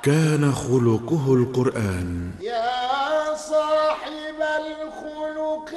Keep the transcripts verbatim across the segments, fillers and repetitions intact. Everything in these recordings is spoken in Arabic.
كان خلقه القرآن. يا صاحب الخلق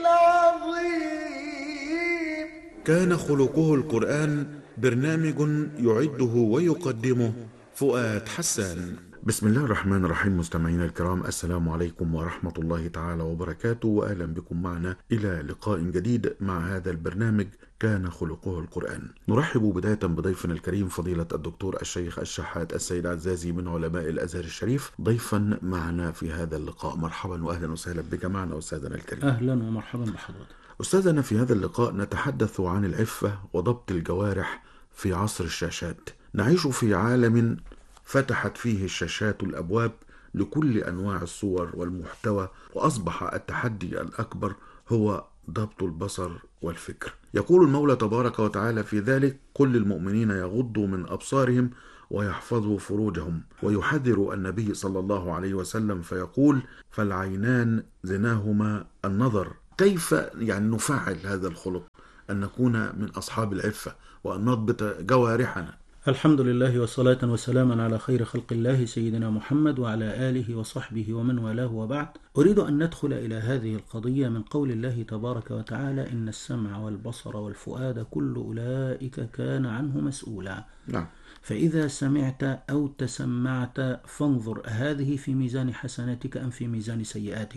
العظيم. كان خلقه القرآن برنامج يعده ويقدمه فؤاد حسان. بسم الله الرحمن الرحيم. مستمعينا الكرام، السلام عليكم ورحمة الله تعالى وبركاته، وأهلا بكم معنا إلى لقاء جديد مع هذا البرنامج كان خلقه القرآن. نرحب بداية بضيفنا الكريم فضيلة الدكتور الشيخ الشحات السيد عزازي من علماء الأزهر الشريف ضيفا معنا في هذا اللقاء. مرحبا وأهلا وسهلا بك معنا أستاذنا الكريم. أهلا ومرحبا بحضرتك. أستاذنا، في هذا اللقاء نتحدث عن العفة وضبط الجوارح في عصر الشاشات. نعيش في عالم فتحت فيه الشاشات الأبواب لكل أنواع الصور والمحتوى، وأصبح التحدي الأكبر هو ضبط البصر والفكر. يقول المولى تبارك وتعالى في ذلك: قل للمؤمنين يغضوا من أبصارهم ويحفظوا فروجهم. ويحذر النبي صلى الله عليه وسلم فيقول: فالعينان زناهما النظر. كيف يعني نفعل هذا الخلق، أن نكون من أصحاب العفة وأن نضبط جوارحنا؟ الحمد لله والصلاة والسلام على خير خلق الله سيدنا محمد وعلى آله وصحبه ومن والاه، وبعد. أريد أن ندخل إلى هذه القضية من قول الله تبارك وتعالى: إن السمع والبصر والفؤاد كل أولئك كان عنه مسؤولا. نعم. فإذا سمعت أو تسمعت فانظر هذه في ميزان حسناتك أم في ميزان سيئاتك،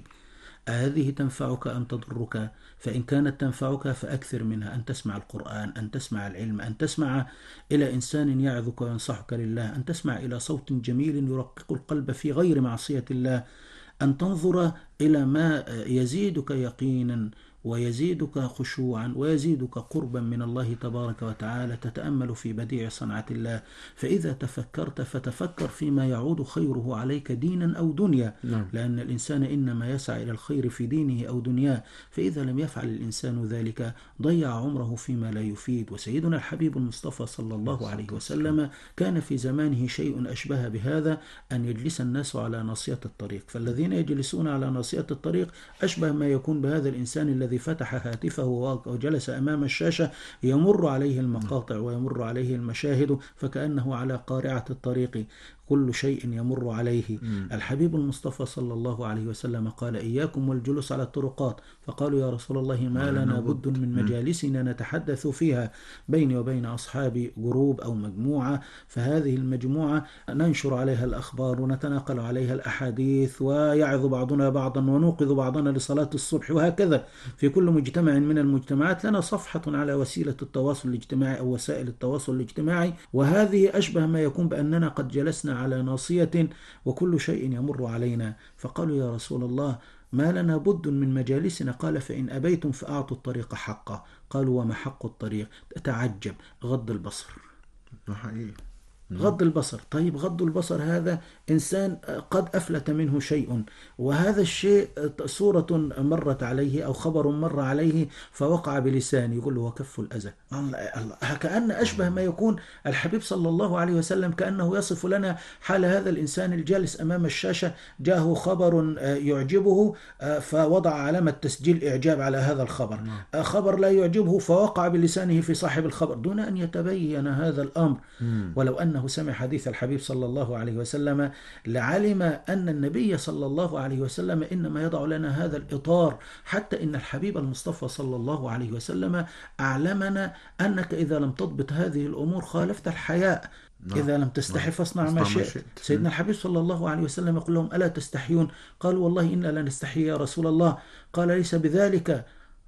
هذه تنفعك أم تضرك؟ فإن كانت تنفعك فأكثر منها، أن تسمع القرآن، أن تسمع العلم، أن تسمع إلى إنسان يعظك وينصحك لله، أن تسمع إلى صوت جميل يرقق القلب في غير معصية الله، أن تنظر إلى ما يزيدك يقينا ويزيدك خشوعا ويزيدك قربا من الله تبارك وتعالى، تتأمل في بديع صنعة الله. فإذا تفكرت فتفكر فيما يعود خيره عليك دينا أو دنيا، نعم. لأن الإنسان إنما يسعى إلى الخير في دينه أو دنياه، فإذا لم يفعل الإنسان ذلك ضيع عمره فيما لا يفيد. وسيدنا الحبيب المصطفى صلى الله عليه وسلم كان في زمانه شيء أشبه بهذا، أن يجلس الناس على ناصية الطريق، فالذين يجلسون على ناصية الطريق أشبه ما يكون بهذا الإنسان الذي فتح هاتفه وجلس أمام الشاشة يمر عليه المقاطع ويمر عليه المشاهد فكأنه على قارعة الطريق، كل شيء يمر عليه. م. الحبيب المصطفى صلى الله عليه وسلم قال: إياكم والجلوس على الطرقات. فقالوا: يا رسول الله، ما لنا بد من مجالسنا نتحدث فيها بيني وبين أصحابي جروب أو مجموعة، فهذه المجموعة ننشر عليها الأخبار ونتناقل عليها الأحاديث ويعظ بعضنا بعضا ونوقظ بعضنا لصلاة الصبح، وهكذا في كل مجتمع من المجتمعات لنا صفحة على وسيلة التواصل الاجتماعي أو وسائل التواصل الاجتماعي، وهذه أشبه ما يكون بأننا قد جلسنا على ناصية وكل شيء يمر علينا. فقالوا: يا رسول الله، ما لنا بد من مجالسنا. قال: فإن أبيتم فأعطوا الطريق حقه. قالوا: وما حق الطريق؟ تتعجب. غض البصر. حقيقي. غض البصر. طيب، غض البصر هذا إنسان قد أفلت منه شيء، وهذا الشيء صورة مرت عليه أو خبر مر عليه فوقع بلسانه، يقول له: وكف الأذى. الله الله، كأن أشبه ما يكون الحبيب صلى الله عليه وسلم كأنه يصف لنا حال هذا الإنسان الجالس أمام الشاشة، جاءه خبر يعجبه فوضع علامة تسجيل إعجاب على هذا الخبر، خبر لا يعجبه فوقع بلسانه في صاحب الخبر دون أن يتبين هذا الأمر. ولو أن أنه سمع حديث الحبيب صلى الله عليه وسلم لعلم أن النبي صلى الله عليه وسلم إنما يضع لنا هذا الإطار، حتى إن الحبيب المصطفى صلى الله عليه وسلم أعلمنا أنك إذا لم تضبط هذه الأمور خالفت الحياء. نعم. إذا لم تستحي فاصنع ما شئت. سيدنا الحبيب صلى الله عليه وسلم يقول لهم: ألا تستحيون؟ قالوا: والله إنا لا نستحي يا رسول الله. قال: ليس بذلك،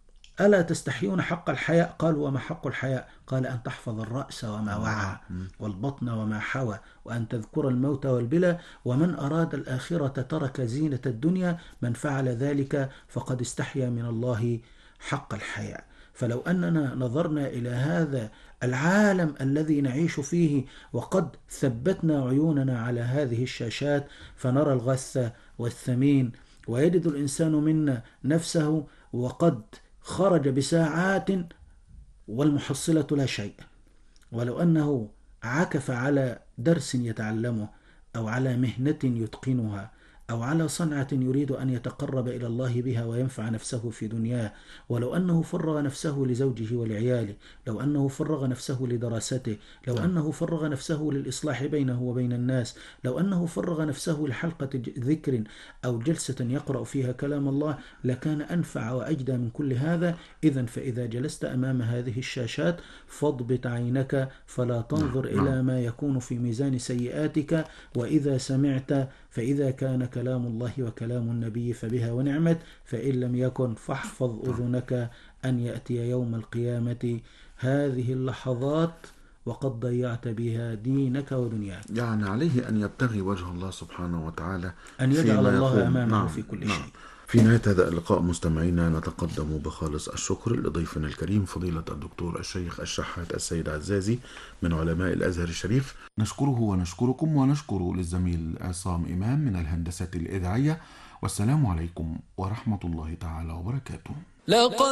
ألا تستحيون حق الحياء؟ قالوا: وما حق الحياء؟ قال: أن تحفظ الرأس وما وعى والبطن وما حوى وأن تذكر الموت والبلى، ومن أراد الآخرة ترك زينة الدنيا، من فعل ذلك فقد استحيا من الله حق الحياء. فلو أننا نظرنا إلى هذا العالم الذي نعيش فيه وقد ثبتنا عيوننا على هذه الشاشات، فنرى الغث والثمين، ويجد الإنسان منا نفسه وقد خرج بساعات والمحصلة لا شيء. ولو أنه عكف على درس يتعلمه أو على مهنة يتقنها أو على صنعة يريد أن يتقرب إلى الله بها وينفع نفسه في دنياه. ولو أنه فرغ نفسه لزوجه ولعياله، لو أنه فرغ نفسه لدراسته، لو نعم. أنه فرغ نفسه للإصلاح بينه وبين الناس، لو أنه فرغ نفسه لحلقة ذكر أو جلسة يقرأ فيها كلام الله، لكان أنفع وأجدى من كل هذا. إذن فإذا جلست أمام هذه الشاشات فاضبط عينك فلا تنظر نعم. إلى ما يكون في ميزان سيئاتك. وإذا سمعت فإذا كان كلام الله وكلام النبي فبها ونعمت، فإن لم يكن فاحفظ أذنك أن يأتي يوم القيامة هذه اللحظات وقد ضيعت بها دينك ودنياك. يعني عليه أن يبتغي وجه الله سبحانه وتعالى أن يجعل فيما الله يقوم. أمامه نعم. في كل نعم. شيء. في نهاية هذا اللقاء مستمعينا نتقدم بخالص الشكر لضيفنا الكريم فضيلة الدكتور الشيخ الشحات السيد عزازي من علماء الأزهر الشريف. نشكره ونشكركم ونشكر للزميل عصام إمام من الهندسة الإذاعية. والسلام عليكم ورحمة الله تعالى وبركاته.